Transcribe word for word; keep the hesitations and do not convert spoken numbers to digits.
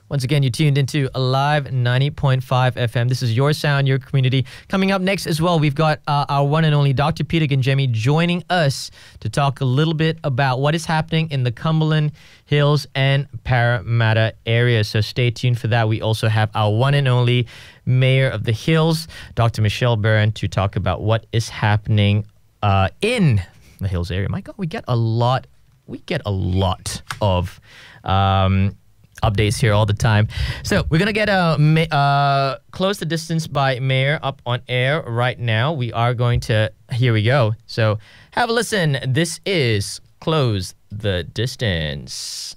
Once again, you're tuned into Alive ninety point five F M. This is your sound, your community. Coming up next as well, we've got uh, our one and only Doctor Peter Ganjemi joining us to talk a little bit about what is happening in the Cumberland Hills and Parramatta area. So stay tuned for that. We also have our one and only Mayor of the Hills, Doctor Michelle Byrne, to talk about what is happening uh, in the Hills area. My God, we get a lot. We get a lot of um, updates here all the time. So we're going to get a uh, Close the Distance by Mayor up on air right now. We are going to, here we go. So have a listen. This is Close the Distance.